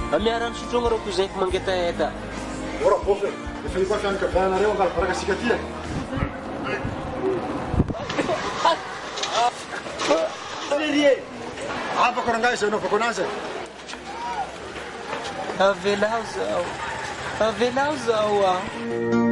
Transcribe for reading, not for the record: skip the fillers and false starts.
Amiarano sotrogna reo zay mangetaheta. Ora pofe, efa io koa fianakavianareo angalaparaka asika ty. Rie, afaka rangahy izay naovako anazy. Avelao zao ah.